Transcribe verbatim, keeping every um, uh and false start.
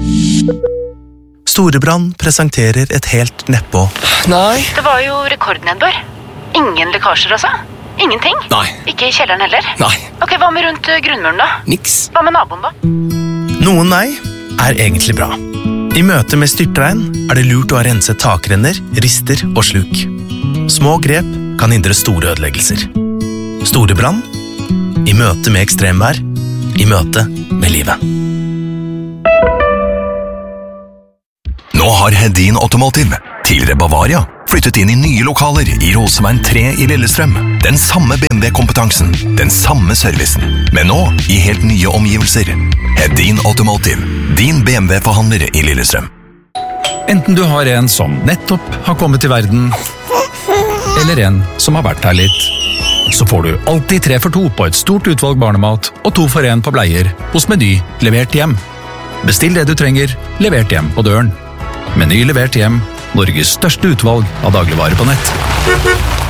Storebrand presenterer et helt nedpå. Nei. Det var jo rekordnedbør. Ingen lekkasjer altså? Ingenting? Nei. Ikke i kjelleren heller? Nei. Ok, hva med rundt uh, grunnmuren da? Niks. Hva med naboen da? Noen nei er egentlig bra. I møte med styrtregn er det lurt å ha renset takrenner, rister og sluk. Små grep kan hindre store ødeleggelser. Storebrand, i møte med ekstremvær, i møte med livet. Nå har Hedin Automotive, tidligere Bavaria, flyttet inn i nye lokaler i Roseveien tre i Lillestrøm. Den samme B M W-kompetansen, den samme servicen, men nå i helt nye omgivelser. Hedin Automotive, din B M W-forhandler i Lillestrøm. Enten du har en som nettopp har kommet til verden, eller en som har vært her litt, så får du alltid tre for to på et stort utvalg barnemat og to for en på bleier hos Meny levert hjem. Bestill det du trenger, levert hjem på døren. Meny levert hjem, Norges største utvalg av dagligvarer på nett.